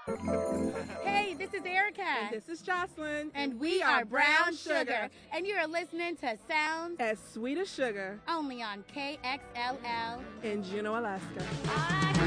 Hey, this is Erica. And this is Jocelyn. And we are Brown Sugar. And you're listening to Sounds as Sweet as Sugar. Only on KXLL in Juneau, Alaska.